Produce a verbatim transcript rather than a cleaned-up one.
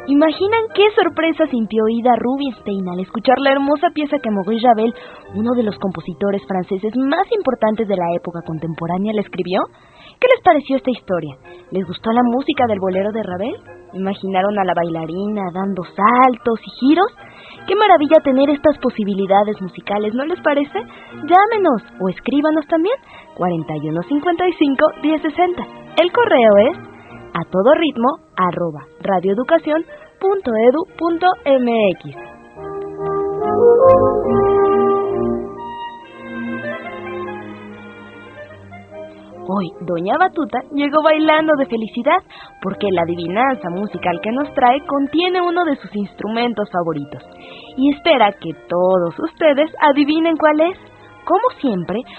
¿Imaginan qué sorpresa sintió Ida Rubinstein al escuchar la hermosa pieza que Maurice Ravel, uno de los compositores franceses más importantes de la época contemporánea, le escribió? ¿Qué les pareció esta historia? ¿Les gustó la música del bolero de Ravel? ¿Imaginaron a la bailarina dando saltos y giros? ¡Qué maravilla tener estas posibilidades musicales! ¿No les parece? Llámenos o escríbanos también. cuarenta y uno cincuenta y cinco diez sesenta. El correo es a todo ritmo arroba radioeducación punto edu punto mx. Hoy, Doña Batuta llegó bailando de felicidad porque la adivinanza musical que nos trae contiene uno de sus instrumentos favoritos y espera que todos ustedes adivinen cuál es. Como siempre,